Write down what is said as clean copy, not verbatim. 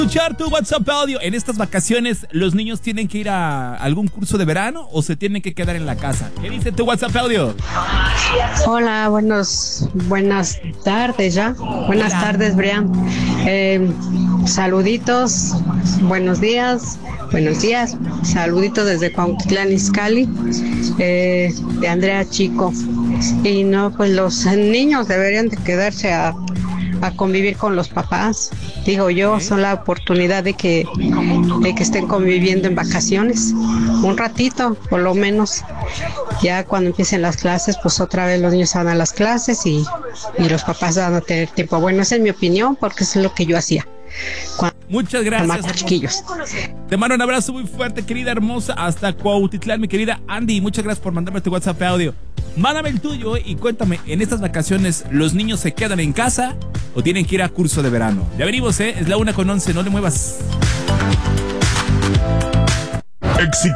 Escuchar tu WhatsApp audio. En estas vacaciones, ¿los niños tienen que ir a algún curso de verano o se tienen que quedar en la casa? ¿Qué dice tu WhatsApp audio? Hola, buenas tardes ya. Buenas tardes, Brian. Saluditos, buenos días. Saluditos desde Cuautitlán Izcalli, de Andrea Chico. Y no, pues los niños deberían de quedarse a convivir con los papás. Digo yo, son la oportunidad de que estén conviviendo en vacaciones, un ratito, por lo menos. Ya cuando empiecen las clases, pues otra vez los niños van a las clases y los papás van a tener tiempo. Bueno, esa es mi opinión, porque eso es lo que yo hacía. Muchas gracias. Chiquillos. Te mando un abrazo muy fuerte, querida hermosa, hasta Cuautitlán, mi querida Andy. Muchas gracias por mandarme tu WhatsApp audio. Mándame el tuyo y cuéntame, en estas vacaciones, ¿los niños se quedan en casa o tienen que ir a curso de verano? Ya venimos, es la 1:11, no le muevas.